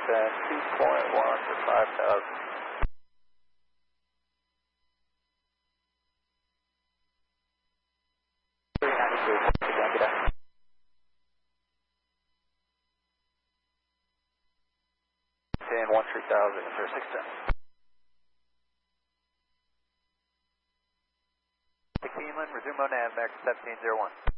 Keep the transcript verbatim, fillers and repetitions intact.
descend two point one for five thousand. three ninety-three, again, get up. ten one three thousand, zero six ten. Keeneland, resume on nav, max seventeen zero one.